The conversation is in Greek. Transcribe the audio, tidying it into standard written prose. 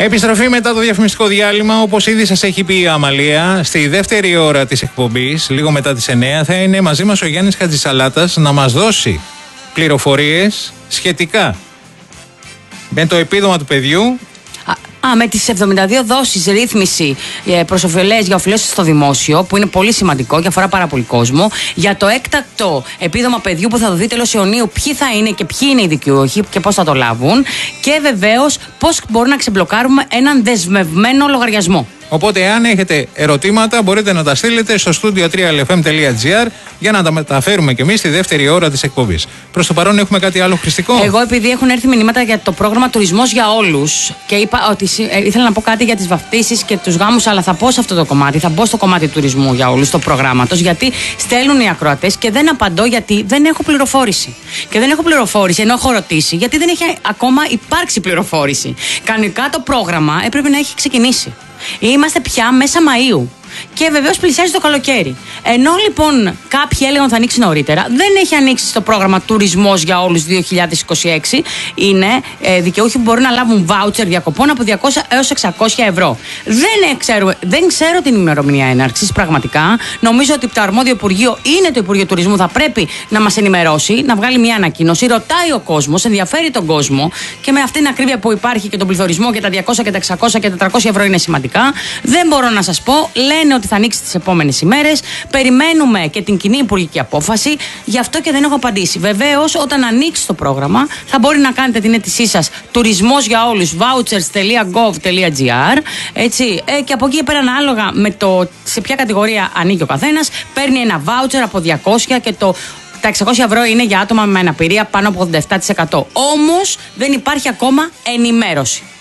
Επιστροφή μετά το διαφημιστικό διάλειμμα. Όπως ήδη σας έχει πει η Αμαλία, στη δεύτερη ώρα της εκπομπής, λίγο μετά τις 9, θα είναι μαζί μας ο Γιάννης Χατζησαλάτας να μας δώσει πληροφορίες σχετικά με το επίδομα του παιδιού. Με τις 72 δόσεις ρύθμιση για οφειλές στο δημόσιο, που είναι πολύ σημαντικό και αφορά πάρα πολύ κόσμο. Για το έκτακτο επίδομα παιδιού που θα δοθεί τέλος Ιουνίου, ποιοι θα είναι και ποιοι είναι οι δικαιούχοι και πώς θα το λάβουν. Και βεβαίως πώς μπορούμε να ξεμπλοκάρουμε έναν δεσμευμένο λογαριασμό. Οπότε, αν έχετε ερωτήματα, μπορείτε να τα στείλετε στο studio3lfm.gr για να τα μεταφέρουμε κι εμείς στη δεύτερη ώρα της εκπομπής. Προς το παρόν, έχουμε κάτι άλλο χρηστικό? Εγώ, επειδή έχουν έρθει μηνύματα για το πρόγραμμα Τουρισμός για Όλους και είπα ότι ήθελα να πω κάτι για τις βαφτίσεις και τους γάμους, αλλά θα πω σε αυτό το κομμάτι, θα μπω στο κομμάτι τουρισμού για όλους, το προγράμματος, γιατί στέλνουν οι ακροατές και δεν απαντώ γιατί δεν έχω πληροφόρηση. Και δεν έχω πληροφόρηση, ενώ έχω ρωτήσει, γιατί δεν έχει ακόμα υπάρξει πληροφόρηση. Κανονικά το πρόγραμμα έπρεπε να έχει ξεκινήσει. Είμαστε πια μέσα Μαΐου. Και βεβαίως πλησιάζει το καλοκαίρι. Ενώ λοιπόν κάποιοι έλεγαν θα ανοίξει νωρίτερα, δεν έχει ανοίξει στο πρόγραμμα Τουρισμός για Όλους 2026. Είναι δικαιούχοι που μπορούν να λάβουν βάουτσερ διακοπών από 200 έως 600 ευρώ. Δεν ξέρω την ημερομηνία έναρξης πραγματικά. Νομίζω ότι το αρμόδιο Υπουργείο είναι το Υπουργείο Τουρισμού. Θα πρέπει να μας ενημερώσει, να βγάλει μια ανακοίνωση. Ρωτάει ο κόσμος, ενδιαφέρει τον κόσμο και με αυτήν την ακρίβεια που υπάρχει και τον πληθωρισμό και τα 200 και τα 600 και τα 400 ευρώ είναι σημαντικά. Δεν μπορώ να σας πω. Λένε ότι θα ανοίξει τις επόμενες ημέρες. Περιμένουμε και την κοινή υπουργική απόφαση. Γι' αυτό και δεν έχω απαντήσει. Βεβαίως, όταν ανοίξει το πρόγραμμα, θα μπορεί να κάνετε την αίτησή σας Τουρισμός για Όλους, vouchers.gov.gr. Έτσι. Και από εκεί πέρα, ανάλογα με το σε ποια κατηγορία ανήκει ο καθένας, παίρνει ένα voucher από 200 και τα 600 ευρώ είναι για άτομα με αναπηρία πάνω από 87%. Όμως, δεν υπάρχει ακόμα ενημέρωση.